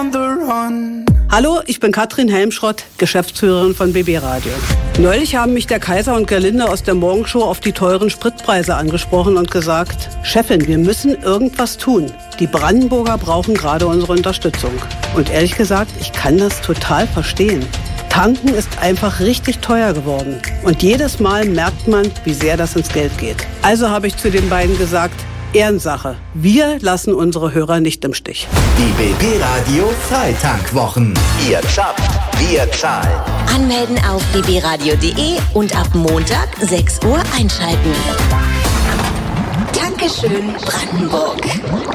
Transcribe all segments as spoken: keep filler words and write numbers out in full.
Hallo, ich bin Katrin Helmschrott, Geschäftsführerin von B B Radio. Neulich haben mich der Kaiser und Gerlinde aus der Morgenshow auf die teuren Spritpreise angesprochen und gesagt, Chefin, wir müssen irgendwas tun. Die Brandenburger brauchen gerade unsere Unterstützung. Und ehrlich gesagt, ich kann das total verstehen. Tanken ist einfach richtig teuer geworden. Und jedes Mal merkt man, wie sehr das ins Geld geht. Also habe ich zu den beiden gesagt, Ehrensache. Wir lassen unsere Hörer nicht im Stich. Die B B Radio Freitankwochen. Ihr Job, wir zahlen. Anmelden auf b b radio punkt d e und ab Montag sechs Uhr einschalten. Dankeschön, Brandenburg.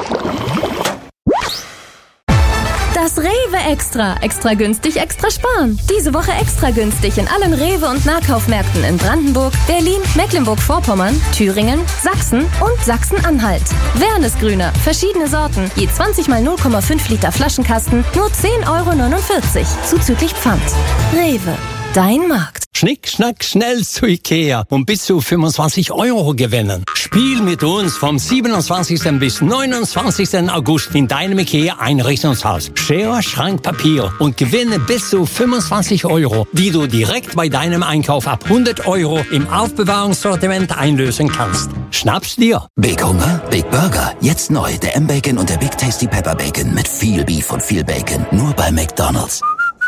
Das Rewe Extra. Extra günstig, extra sparen. Diese Woche extra günstig in allen Rewe- und Nahkaufmärkten in Brandenburg, Berlin, Mecklenburg-Vorpommern, Thüringen, Sachsen und Sachsen-Anhalt. Wernesgrüner, verschiedene Sorten, je zwanzig mal null Komma fünf Liter Flaschenkasten, nur zehn Euro neunundvierzig, zuzüglich Pfand. Rewe, dein Markt. Schnick, schnack, schnell zu Ikea und bis zu fünfundzwanzig Euro gewinnen. Spiel mit uns vom siebenundzwanzigsten bis neunundzwanzigsten August in deinem Ikea-Einrichtungshaus. Schere, Schrank, Papier und gewinne bis zu fünfundzwanzig Euro, die du direkt bei deinem Einkauf ab hundert Euro im Aufbewahrungssortiment einlösen kannst. Schnapp's dir. Big Hunger, Big Burger. Jetzt neu der M-Bacon und der Big Tasty Pepper Bacon mit viel Beef und viel Bacon. Nur bei McDonald's.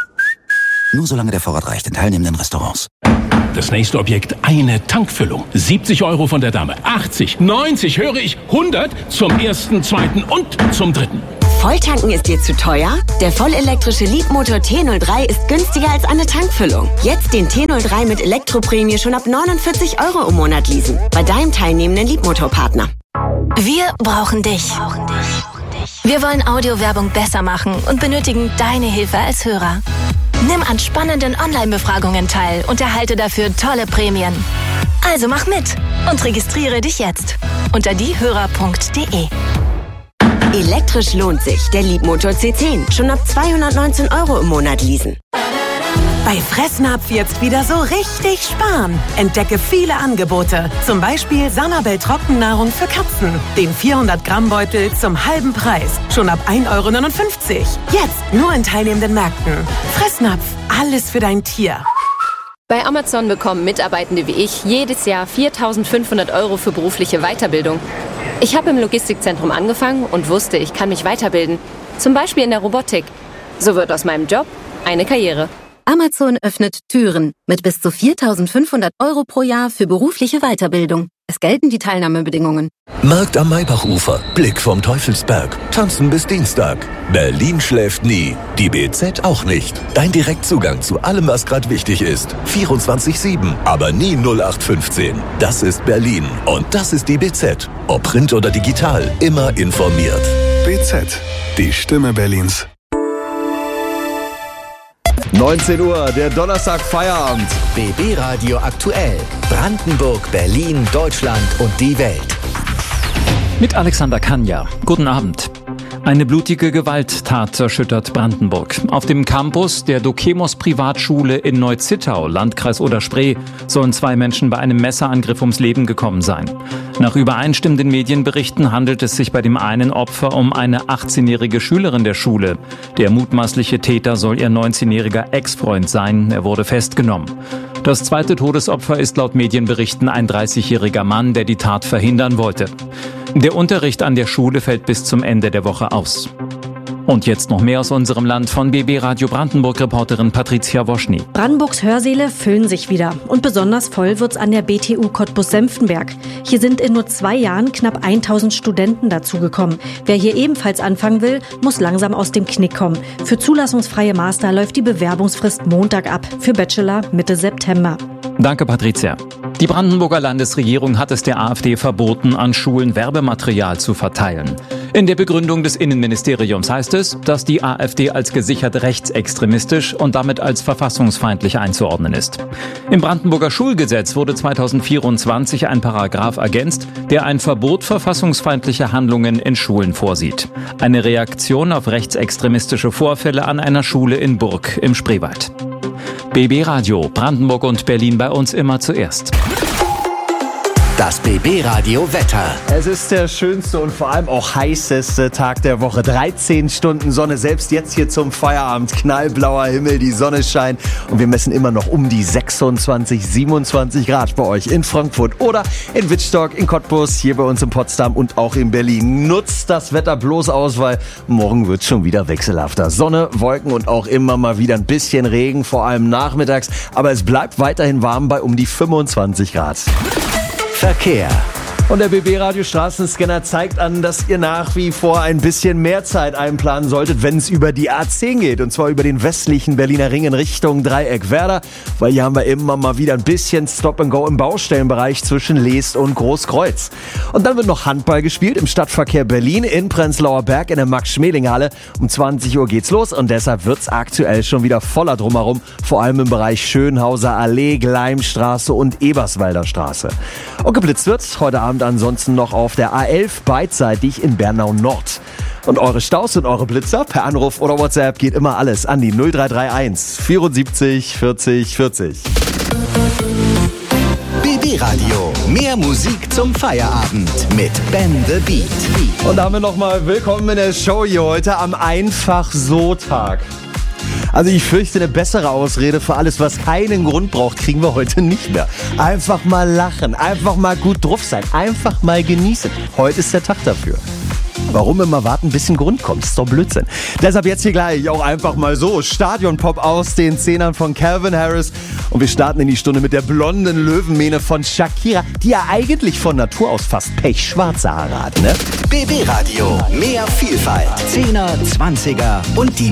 Nur solange der Vorrat reicht in teilnehmenden Restaurants. Das nächste Objekt, eine Tankfüllung. siebzig Euro von der Dame. achtzig, neunzig, höre ich, hundert zum ersten, zweiten und zum dritten. Volltanken ist dir zu teuer? Der vollelektrische Leapmotor T null drei ist günstiger als eine Tankfüllung. Jetzt den T null drei mit Elektroprämie schon ab neunundvierzig Euro im Monat leasen. Bei deinem teilnehmenden Leapmotor-Partner. Wir brauchen dich. Wir wollen Audiowerbung besser machen und benötigen deine Hilfe als Hörer. Nimm an spannenden Online-Befragungen teil und erhalte dafür tolle Prämien. Also mach mit und registriere dich jetzt unter diehörer punkt d e. Elektrisch lohnt sich. Der Leapmotor C zehn. Schon ab zweihundertneunzehn Euro im Monat leasen. Bei Fressnapf jetzt wieder so richtig sparen. Entdecke viele Angebote. Zum Beispiel Sanabel Trockennahrung für Katzen. Den vierhundert Gramm Beutel zum halben Preis. Schon ab ein Euro neunundfünfzig. Jetzt nur in teilnehmenden Märkten. Fressnapf. Alles für dein Tier. Bei Amazon bekommen Mitarbeitende wie ich jedes Jahr viertausendfünfhundert Euro für berufliche Weiterbildung. Ich habe im Logistikzentrum angefangen und wusste, ich kann mich weiterbilden. Zum Beispiel in der Robotik. So wird aus meinem Job eine Karriere. Amazon öffnet Türen mit bis zu viertausendfünfhundert Euro pro Jahr für berufliche Weiterbildung. Es gelten die Teilnahmebedingungen. Markt am Maybachufer, Blick vom Teufelsberg, tanzen bis Dienstag. Berlin schläft nie, die B Z auch nicht. Dein Direktzugang zu allem, was gerade wichtig ist. vierundzwanzig sieben, aber nie null acht fünfzehn. Das ist Berlin und das ist die B Z. Ob Print oder digital, immer informiert. B Z, die Stimme Berlins. neunzehn Uhr, der Donnerstag Feierabend. B B Radio aktuell. Brandenburg, Berlin, Deutschland und die Welt. Mit Alexander Kanja. Guten Abend. Eine blutige Gewalttat erschüttert Brandenburg. Auf dem Campus der Dokemos Privatschule in Neu-Zittau, Landkreis Oder-Spree, sollen zwei Menschen bei einem Messerangriff ums Leben gekommen sein. Nach übereinstimmenden Medienberichten handelt es sich bei dem einen Opfer um eine achtzehnjährige Schülerin der Schule. Der mutmaßliche Täter soll ihr neunzehnjähriger Ex-Freund sein. Er wurde festgenommen. Das zweite Todesopfer ist laut Medienberichten ein dreißigjähriger Mann, der die Tat verhindern wollte. Der Unterricht an der Schule fällt bis zum Ende der Woche aus. Und jetzt noch mehr aus unserem Land von B B Radio Brandenburg-Reporterin Patricia Woschny. Brandenburgs Hörsäle füllen sich wieder. Und besonders voll wird's an der B T U Cottbus-Senftenberg. Hier sind in nur zwei Jahren knapp tausend Studenten dazugekommen. Wer hier ebenfalls anfangen will, muss langsam aus dem Knick kommen. Für zulassungsfreie Master läuft die Bewerbungsfrist Montag ab. Für Bachelor Mitte September. Danke, Patricia. Die Brandenburger Landesregierung hat es der AfD verboten, an Schulen Werbematerial zu verteilen. In der Begründung des Innenministeriums heißt es, dass die AfD als gesichert rechtsextremistisch und damit als verfassungsfeindlich einzuordnen ist. Im Brandenburger Schulgesetz wurde zweitausendvierundzwanzig ein Paragraph ergänzt, der ein Verbot verfassungsfeindlicher Handlungen in Schulen vorsieht. Eine Reaktion auf rechtsextremistische Vorfälle an einer Schule in Burg im Spreewald. B B Radio, Brandenburg und Berlin bei uns immer zuerst. Das B B-Radio Wetter. Es ist der schönste und vor allem auch heißeste Tag der Woche. dreizehn Stunden Sonne, selbst jetzt hier zum Feierabend. Knallblauer Himmel, die Sonne scheint. Und wir messen immer noch um die sechsundzwanzig, siebenundzwanzig Grad bei euch in Frankfurt oder in Wittstock, in Cottbus, hier bei uns in Potsdam und auch in Berlin. Nutzt das Wetter bloß aus, weil morgen wird schon wieder wechselhafter. Sonne, Wolken und auch immer mal wieder ein bisschen Regen, vor allem nachmittags. Aber es bleibt weiterhin warm bei um die fünfundzwanzig Grad. Verkehr. Und der B B-Radio Straßenscanner zeigt an, dass ihr nach wie vor ein bisschen mehr Zeit einplanen solltet, wenn es über die A zehn geht. Und zwar über den westlichen Berliner Ring in Richtung Dreieck-Werder. Weil hier haben wir immer mal wieder ein bisschen Stop-and-Go im Baustellenbereich zwischen Leest und Großkreuz. Und dann wird noch Handball gespielt im Stadtverkehr Berlin in Prenzlauer Berg in der Max-Schmeling-Halle. Um zwanzig Uhr geht's los und deshalb wird's aktuell schon wieder voller drumherum. Vor allem im Bereich Schönhauser Allee, Gleimstraße und Eberswalder Straße. Und geblitzt wird's heute Abend ansonsten noch auf der A elf beidseitig in Bernau Nord. Und eure Staus und eure Blitzer per Anruf oder WhatsApp geht immer alles an die null drei drei eins vierundsiebzig vierzig vierzig. B B-Radio. Mehr Musik zum Feierabend mit Ben the Beat. Und damit nochmal willkommen in der Show hier heute am Einfach-So-Tag. Also ich fürchte, eine bessere Ausrede für alles, was keinen Grund braucht, kriegen wir heute nicht mehr. Einfach mal lachen, einfach mal gut drauf sein, einfach mal genießen. Heute ist der Tag dafür. Warum immer warten, bis ein Grund kommt? Ist doch Blödsinn. Deshalb jetzt hier gleich auch einfach mal so. Stadionpop aus den Zehnern von Calvin Harris. Und wir starten in die Stunde mit der blonden Löwenmähne von Shakira, die ja eigentlich von Natur aus fast pechschwarze Haare hat, ne? B B-Radio. Mehr Vielfalt. Zehner, Zwanziger und die